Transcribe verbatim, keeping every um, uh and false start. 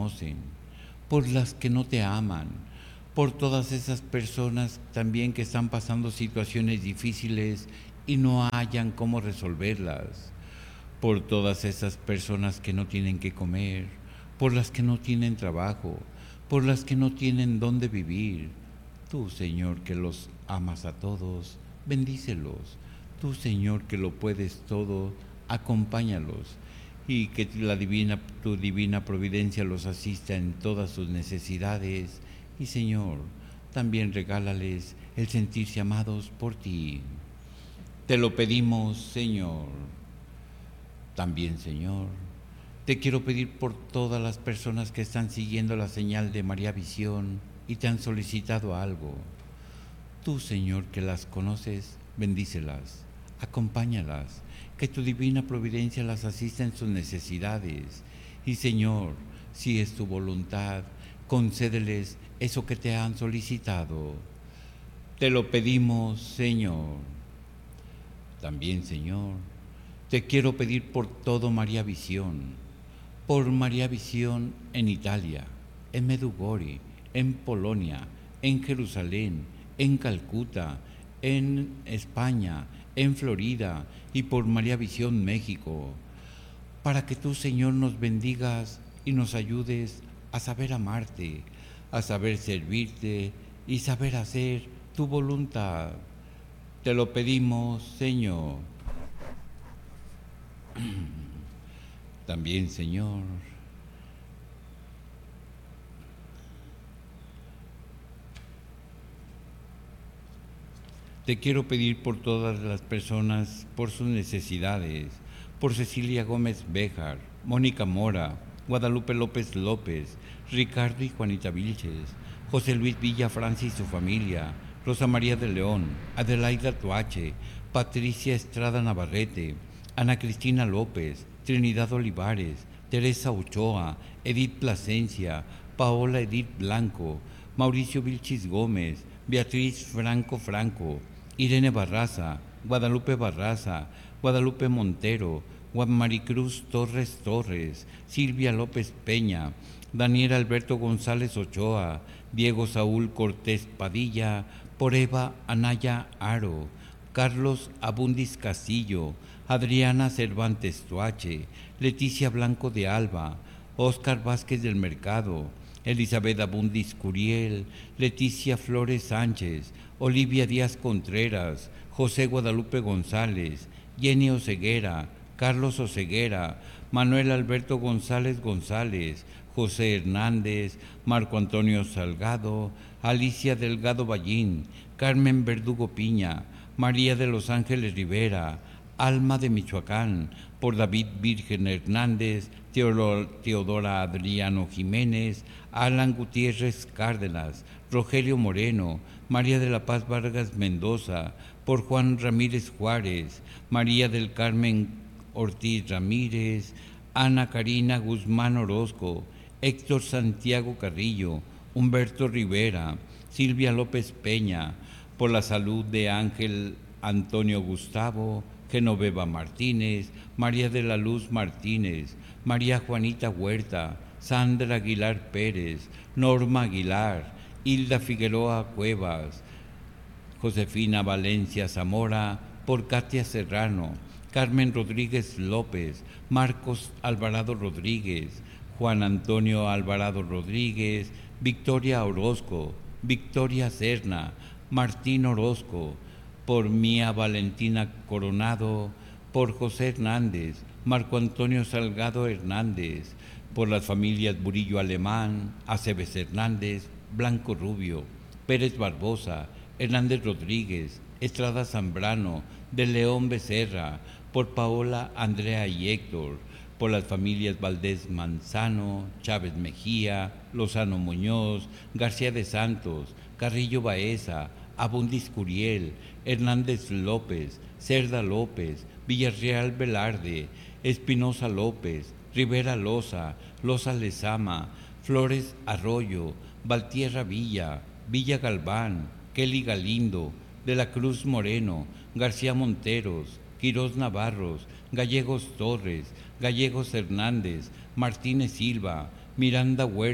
conocen, por las que no te aman, por todas esas personas también que están pasando situaciones difíciles y no hayan cómo resolverlas, por todas esas personas que no tienen que comer, por las que no tienen trabajo, por las que no tienen dónde vivir. Tú, Señor, que los amas a todos, bendícelos. Tú, Señor, que lo puedes todo, acompáñalos y que la divina, tu divina providencia los asista en todas sus necesidades. Y, Señor, también regálales el sentirse amados por ti. Te lo pedimos, Señor. También, Señor, te quiero pedir por todas las personas que están siguiendo la señal de María Visión y te han solicitado algo. Tú, Señor, que las conoces, bendícelas, acompáñalas, que tu divina providencia las asista en sus necesidades. Y, Señor, si es tu voluntad, concédeles eso que te han solicitado. Te lo pedimos, Señor. También, Señor, te quiero pedir por todo María Visión, por María Visión en Italia, en Medjugorje, en Polonia, en Jerusalén, en Calcuta, en España, en Florida y por María Visión México, para que tú, Señor, nos bendigas y nos ayudes a saber amarte, a saber servirte y saber hacer tu voluntad. Te lo pedimos, Señor. También, Señor, te quiero pedir por todas las personas, por sus necesidades, por Cecilia Gómez Béjar, Mónica Mora, Guadalupe López López, Ricardo y Juanita Vilches, José Luis Villa Francia y su familia, Rosa María de León, Adelaida Tuache, Patricia Estrada Navarrete, Ana Cristina López, Trinidad Olivares, Teresa Ochoa, Edith Plasencia, Paola Edith Blanco, Mauricio Vilchis Gómez, Beatriz Franco Franco, Irene Barraza, Guadalupe Barraza, Guadalupe Montero, Juan Maricruz Torres Torres, Silvia López Peña, Daniel Alberto González Ochoa, Diego Saúl Cortés Padilla, por Eva Anaya Aro, Carlos Abundis Castillo, Adriana Cervantes Tuache, Leticia Blanco de Alba, Óscar Vázquez del Mercado, Elizabeth Abundis Curiel, Leticia Flores Sánchez, Olivia Díaz Contreras, José Guadalupe González, Jenny Oseguera, Carlos Oseguera, Manuel Alberto González González, José Hernández, Marco Antonio Salgado, Alicia Delgado Ballín, Carmen Verdugo Piña, María de los Ángeles Rivera, Alma de Michoacán, por David Virgen Hernández, Teodora Adriano Jiménez, Alan Gutiérrez Cárdenas, Rogelio Moreno, María de la Paz Vargas Mendoza, por Juan Ramírez Juárez, María del Carmen Ortiz Ramírez, Ana Karina Guzmán Orozco, Héctor Santiago Carrillo, Humberto Rivera, Silvia López Peña, por la salud de Ángel Antonio Gustavo, Genoveva Martínez, María de la Luz Martínez, María Juanita Huerta, Sandra Aguilar Pérez, Norma Aguilar, Hilda Figueroa Cuevas, Josefina Valencia Zamora, por Katia Serrano, Carmen Rodríguez López, Marcos Alvarado Rodríguez, Juan Antonio Alvarado Rodríguez, Victoria Orozco, Victoria Serna, Martín Orozco, por Mía Valentina Coronado, por José Hernández, Marco Antonio Salgado Hernández, por las familias Burillo Alemán, Aceves Hernández, Blanco Rubio, Pérez Barbosa, Hernández Rodríguez, Estrada Zambrano, de León Becerra, por Paola, Andrea y Héctor, por las familias Valdés Manzano, Chávez Mejía, Lozano Muñoz, García de Santos, Carrillo Baeza, Abundis Curiel, Hernández López, Cerda López, Villarreal Velarde, Espinosa López, Rivera Loza, Loza Lezama, Flores Arroyo, Valtierra Villa, Villa Galván, Kelly Galindo, De la Cruz Moreno, García Monteros, Quirós Navarros, Gallegos Torres, Gallegos Hernández, Martínez Silva, Miranda Huerta.